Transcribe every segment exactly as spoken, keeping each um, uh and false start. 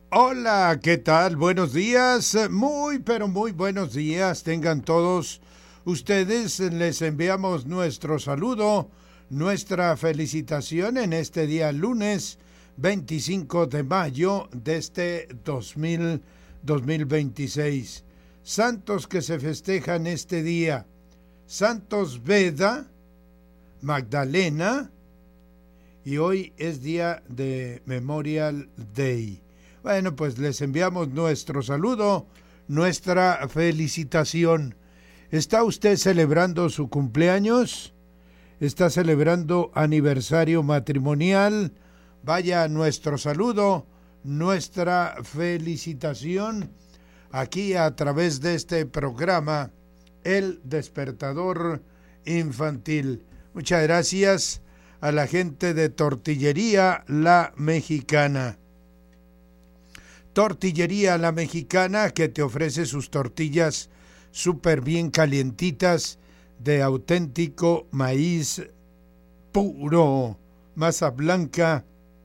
Hola, ¿qué tal? Buenos días, muy pero muy buenos días tengan todos ustedes. Les enviamos nuestro saludo, nuestra felicitación en este día lunes veinticinco de mayo de este dos mil veintiséis. Santos que se festejan este día: Santos Beda, Magdalena, y hoy es día de Memorial Day. Bueno, pues les enviamos nuestro saludo, nuestra felicitación. ¿Está usted celebrando su cumpleaños? ¿Está celebrando aniversario matrimonial? Vaya nuestro saludo, nuestra felicitación aquí a través de este programa, El Despertador Infantil. Muchas gracias a la gente de Tortillería La Mexicana. Tortillería La Mexicana, que te ofrece sus tortillas súper bien calientitas de auténtico maíz puro, masa blanca,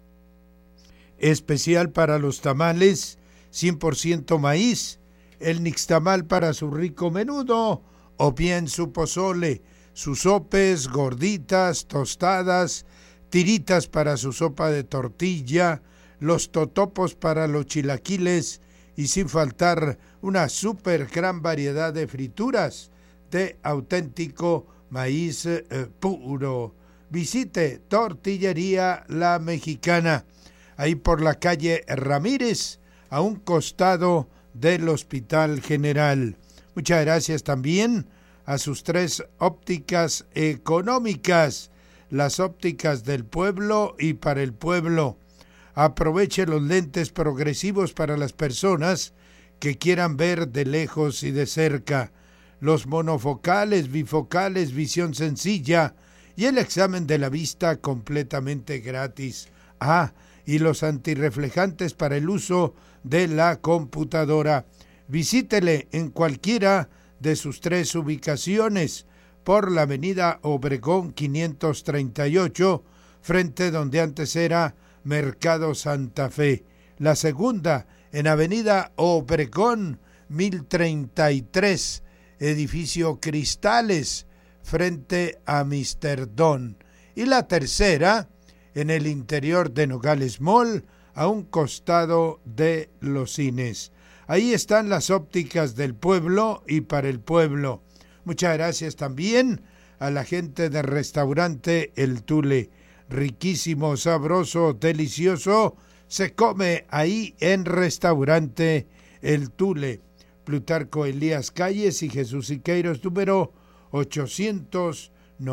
especial para los tamales, cien por ciento maíz, el nixtamal para su rico menudo, o bien su pozole, sus sopes, gorditas, tostadas, tiritas para su sopa de tortilla, los totopos para los chilaquiles y sin faltar una súper gran variedad de frituras de auténtico maíz eh, puro. Visite Tortillería La Mexicana, ahí por la calle Ramírez, a un costado del Hospital General. Muchas gracias también a sus tres ópticas económicas, las ópticas del pueblo y para el pueblo. Aproveche los lentes progresivos para las personas que quieran ver de lejos y de cerca, los monofocales, bifocales, visión sencilla y el examen de la vista completamente gratis. Ah, y los antirreflejantes para el uso de la computadora. Visítele en cualquiera de sus tres ubicaciones por la avenida Obregón quinientos treinta y ocho, frente donde antes era Mercado Santa Fe. La segunda en avenida Obregón mil treinta y tres, edificio Cristales, frente a mister Don. Y la tercera en el interior de Nogales Mall, a un costado de los cines. Ahí están las ópticas del pueblo y para el pueblo. Muchas gracias también a la gente del restaurante El Tule. Riquísimo, sabroso, delicioso, se come ahí en restaurante El Tule. Plutarco Elías Calles y Jesús Siqueiros, número ochocientos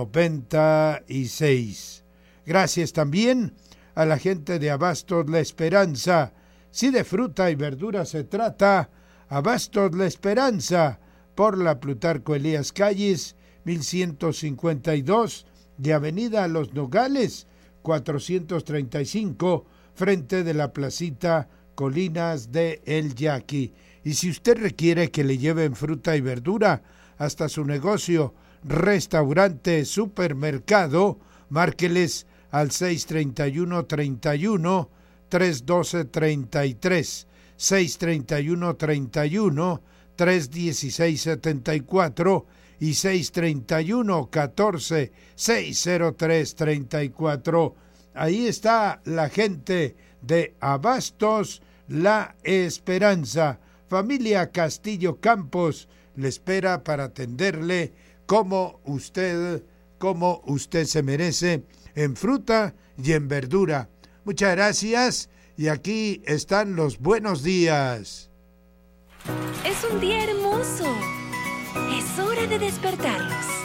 noventa y seis. Gracias también a la gente de Abastos La Esperanza. Si de fruta y verdura se trata, Abastos La Esperanza, por la Plutarco Elías Calles, mil ciento cincuenta y dos, de Avenida Los Nogales, cuatrocientos treinta y cinco, frente de la placita Colinas de El Yaqui. Y si usted requiere que le lleven fruta y verdura hasta su negocio, restaurante, supermercado, márqueles al seis treinta y uno treinta y uno, tres doce treinta y tres, seis treinta y uno treinta y uno, tres dieciséis setenta y cuatro y seis treinta y uno catorce, seiscientos tres treinta y cuatro. Ahí está la gente de Abastos La Esperanza. Familia Castillo Campos le espera para atenderle como usted, como usted se merece, en fruta y en verdura. Muchas gracias y aquí están los buenos días. Es un día hermoso. Es hora de despertarlos.